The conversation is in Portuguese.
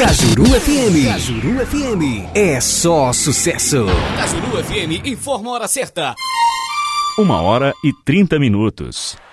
Cajuru FM. Cajuru FM. É só sucesso. Cajuru FM informa a hora certa. 1h30.